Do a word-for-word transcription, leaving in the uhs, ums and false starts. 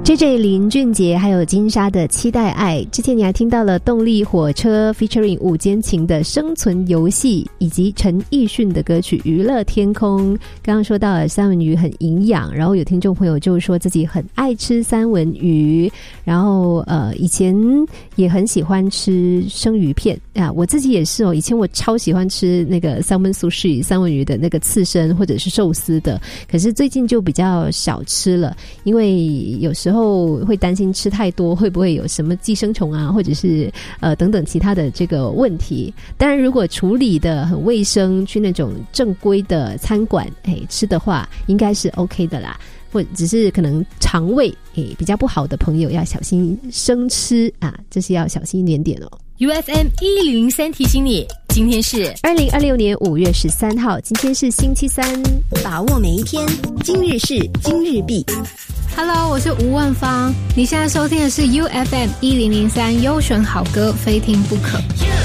J J 林俊杰还有金莎的期待爱，之前你还听到了动力火车 featuring 五间情的生存游戏，以及陈奕迅的歌曲娱乐天空。刚刚说到了三文鱼很营养，然后有听众朋友就说自己很爱吃三文鱼，然后呃以前也很喜欢吃生鱼片啊，我自己也是哦，以前我超喜欢吃那个三文sushi三文鱼的那个刺身或者是寿司的，可是最近就比较少吃了，因为有时候后会担心吃太多会不会有什么寄生虫啊，或者是呃等等其他的这个问题。当然如果处理的很卫生，去那种正规的餐馆哎吃的话应该是 OK 的啦，或者只是可能肠胃诶比较不好的朋友要小心生吃啊，这是要小心一点点哦。 U F M 一零零三提醒你，今天是二零二六年五月十三号，今天是星期三， 把握每一天，今日事今日毕。 Hello， 我是吴万芳，你现在收听的是 U F M 一零零三优选好歌，非听不可。